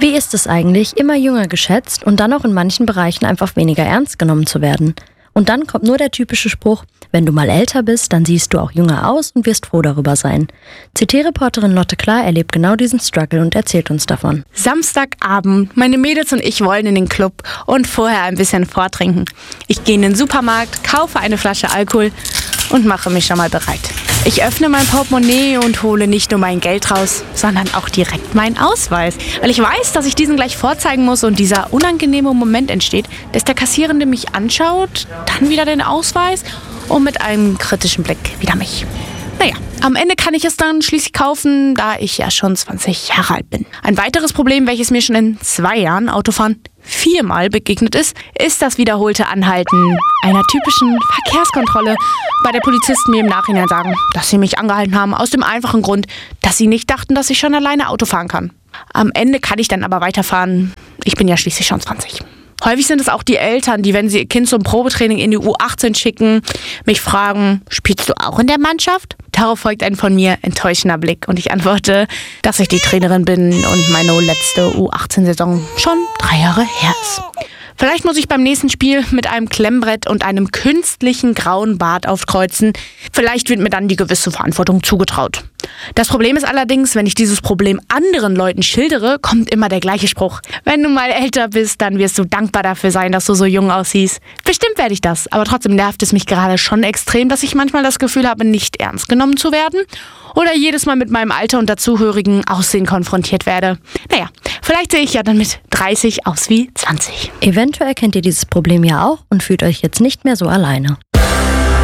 Wie ist es eigentlich, immer jünger geschätzt und dann auch in manchen Bereichen einfach weniger ernst genommen zu werden? Und dann kommt nur der typische Spruch, wenn du mal älter bist, dann siehst du auch jünger aus und wirst froh darüber sein. CT-Reporterin Lotte Klar erlebt genau diesen Struggle und erzählt uns davon. Samstagabend, meine Mädels und ich wollen in den Club und vorher ein bisschen vortrinken. Ich gehe in den Supermarkt, kaufe eine Flasche Alkohol und mache mich schon mal bereit. Ich öffne mein Portemonnaie und hole nicht nur mein Geld raus, sondern auch direkt meinen Ausweis. Weil ich weiß, dass ich diesen gleich vorzeigen muss und dieser unangenehme Moment entsteht, dass der Kassierende mich anschaut, dann wieder den Ausweis und mit einem kritischen Blick wieder mich. Naja, am Ende kann ich es dann schließlich kaufen, da ich ja schon 20 Jahre alt bin. Ein weiteres Problem, welches mir schon in 2 Jahren Autofahren 4-mal begegnet ist das wiederholte Anhalten einer typischen Verkehrskontrolle, bei der Polizisten mir im Nachhinein sagen, dass sie mich angehalten haben, aus dem einfachen Grund, dass sie nicht dachten, dass ich schon alleine Auto fahren kann. Am Ende kann ich dann aber weiterfahren. Ich bin ja schließlich schon 20. Häufig sind es auch die Eltern, die, wenn sie ihr Kind zum Probetraining in die U18 schicken, mich fragen, spielst du auch in der Mannschaft? Darauf folgt ein von mir enttäuschender Blick und ich antworte, dass ich die Trainerin bin und meine letzte U18-Saison schon 3 Jahre her ist. Vielleicht muss ich beim nächsten Spiel mit einem Klemmbrett und einem künstlichen grauen Bart aufkreuzen. Vielleicht wird mir dann die gewisse Verantwortung zugetraut. Das Problem ist allerdings, wenn ich dieses Problem anderen Leuten schildere, kommt immer der gleiche Spruch. Wenn du mal älter bist, dann wirst du dankbar dafür sein, dass du so jung aussiehst. Bestimmt werde ich das, aber trotzdem nervt es mich gerade schon extrem, dass ich manchmal das Gefühl habe, nicht ernst genommen zu werden oder jedes Mal mit meinem Alter und dazugehörigen Aussehen konfrontiert werde. Naja, vielleicht sehe ich ja dann mit 30 aus wie 20. Eventuell kennt ihr dieses Problem ja auch und fühlt euch jetzt nicht mehr so alleine.